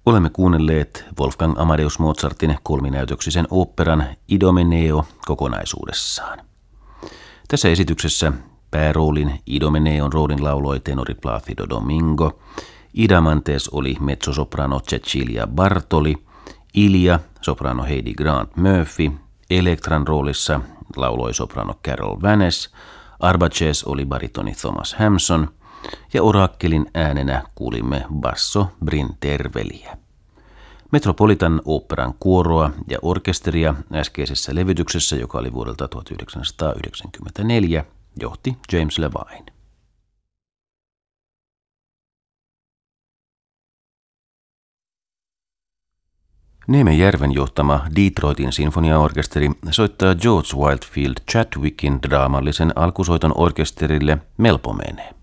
Olemme kuunnelleet Wolfgang Amadeus Mozartin kolminäytöksisen oopperan Idomeneo kokonaisuudessaan. Tässä esityksessä pääroolin Idomeneon roolin lauloi tenori Plácido Domingo, Idamantes oli mezzosoprano Cecilia Bartoli, Ilja soprano Heidi Grant Murphy, Elektran roolissa lauloi soprano Carol Vanes, Arbaces oli baritoni Thomas Hampson ja orakkelin äänenä kuulimme basso Bryn Terveliä. Metropolitan Oopperan kuoroa ja orkesteria äskeisessä levytyksessä, joka oli vuodelta 1994, johti James Levine. Neeme Järven johtama Detroitin sinfoniaorkesteri soittaa George Whitefield Chadwickin draamallisen alkusoiton orkesterille Melpomeneen.